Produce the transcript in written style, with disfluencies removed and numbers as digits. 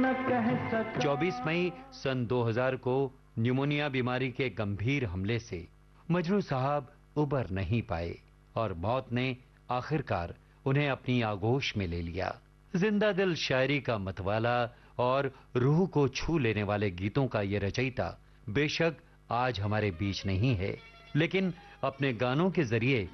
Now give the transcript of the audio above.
न कह सका। 24 मई सन 2000 को न्यूमोनिया बीमारी के गंभीर हमले से मजनू साहब उबर नहीं पाए और मौत ने आखिरकार उन्हें अपनी आगोश में ले लिया। जिंदा दिल शायरी का मतवाला और रूह को छू लेने वाले गीतों का ये रचयिता बेशक आज हमारे बीच नहीं है, लेकिन अपने गानों के जरिए